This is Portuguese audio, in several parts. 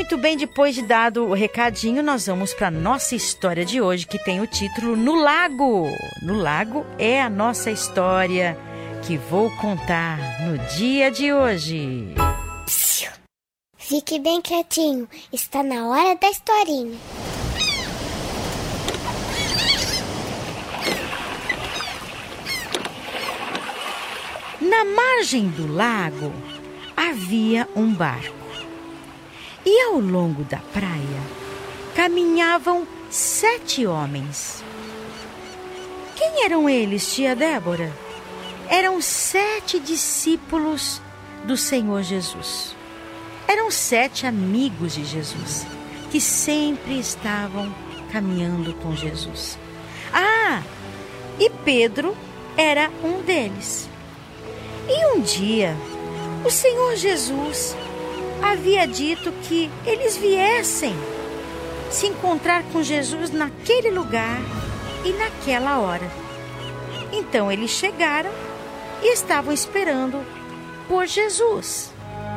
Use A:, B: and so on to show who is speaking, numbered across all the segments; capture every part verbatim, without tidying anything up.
A: Muito bem, depois de dado o recadinho, nós vamos para a nossa história de hoje, que tem o título No Lago. No Lago é a nossa história que vou contar no dia de hoje.
B: Psiu. Fique bem quietinho, está na hora da historinha.
A: Na margem do lago havia um barco. E ao longo da praia caminhavam sete homens. Quem eram eles, tia Débora? Eram sete discípulos do Senhor Jesus. Eram sete amigos de Jesus, que sempre estavam caminhando com Jesus. Ah, e Pedro era um deles. E um dia, o Senhor Jesus havia dito que eles viessem se encontrar com Jesus naquele lugar e naquela hora. Então eles chegaram e estavam esperando por Jesus.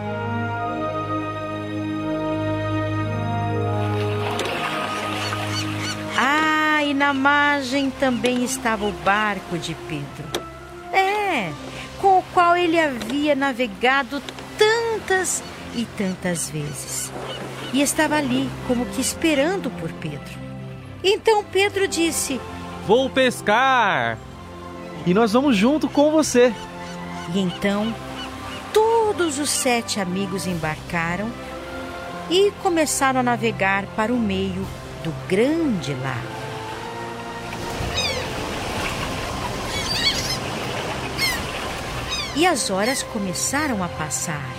A: Ah, e na margem também estava o barco de Pedro. É, com o qual ele havia navegado tantas e tantas vezes. E estava ali como que esperando por Pedro. Então Pedro disse:
C: Vou pescar! E nós vamos junto com você.
A: E então todos os sete amigos embarcaram e começaram a navegar para o meio do grande lago. E as horas começaram a passar.